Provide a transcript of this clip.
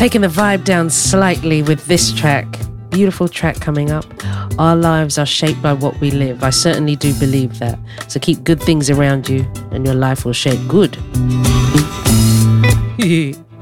taking the vibe down slightly with this track. Beautiful track coming up. Our lives are shaped by what we live. I certainly do believe that. So keep good things around you and your life will shape good.